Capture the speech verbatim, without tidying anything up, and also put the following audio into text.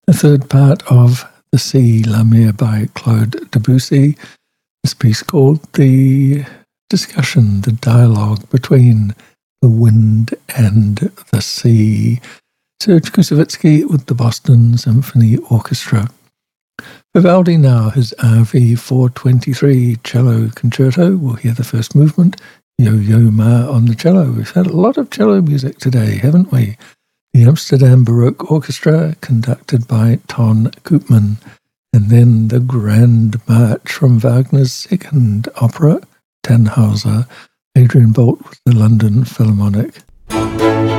The third part of The Sea, La Mer by Claude Debussy. This piece called The Discussion, the dialogue between the wind and the sea. Serge Koussevitzky with the Boston Symphony Orchestra. Vivaldi now, his R V four twenty-three cello concerto. We'll hear the first movement, Yo-Yo Ma on the cello. We've had a lot of cello music today, haven't we? The Amsterdam Baroque Orchestra, conducted by Ton Koopman. And then the Grand March from Wagner's second opera, Tannhauser, Adrian Bolt with the London Philharmonic.